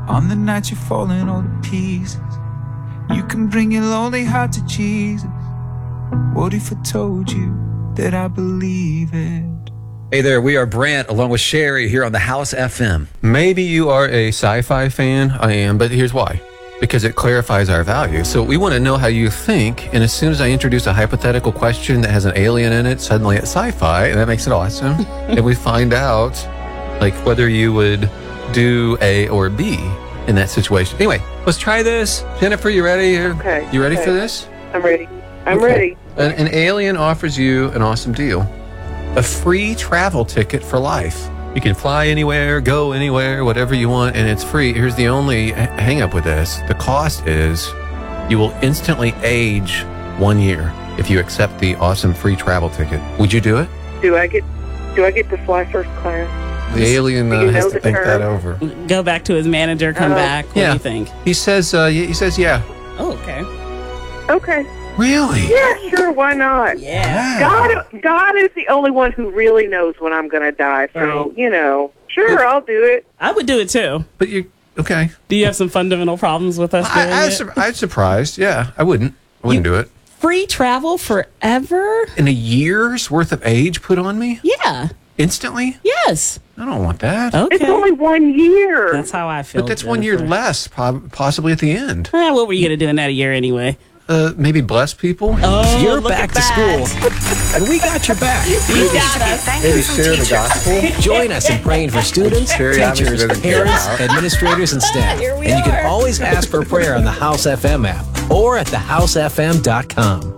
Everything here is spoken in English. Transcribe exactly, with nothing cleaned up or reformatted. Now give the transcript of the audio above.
On the night you're falling all to pieces, you can bring your lonely heart to Jesus. What if I told you that I believe it? Hey there, we are Brant along with Sherry here on the House F M. Maybe you are a sci-fi fan. I am, but here's why. Because it clarifies our values. So we want to know how you think, and as soon as I introduce a hypothetical question that has an alien in it, suddenly it's sci-fi, and that makes it awesome. And we find out, like, whether you would do A or B in that situation. Anyway, let's try this. Jennifer, you ready? Okay. You ready okay. for this? I'm ready. I'm okay. ready. An, an alien offers you an awesome deal. A free travel ticket for life. You can fly anywhere, go anywhere, whatever you want, and it's free. Here's the only hang up with this. The cost is you will instantly age one year if you accept the awesome free travel ticket. Would you do it? Do I get do I get to fly first class? The alien uh, you know has to the think term? that over. Go back to his manager, come Oh. back. What Yeah. do you think? He says, uh, he says, yeah. Oh, okay. Okay. Really? Yeah, sure, why not? Yeah. God God is the only one who really knows when I'm gonna die. So, Right. you know, sure, I'll do it. I would do it too. But you, okay. Do you have some fundamental problems with us doing I, I, it? was, sur- I was surprised. Yeah, I wouldn't. I wouldn't You- do it. Free travel forever? And a year's worth of age put on me? Yeah. Instantly? Yes. I don't want that. Okay. It's only one year. That's how I feel. But that's one year Jennifer. less, po- possibly at the end. Eh, what were you going to do in that a year anyway? Uh, maybe bless people? Oh, You're look back at to that. school, and we got your back. You got us. Maybe share the gospel? Join us in praying for students, Very obviously teachers, doesn't care parents, about. administrators, and staff. Here we and you are. can always ask for prayer on the House F M app or at the house f m dot com.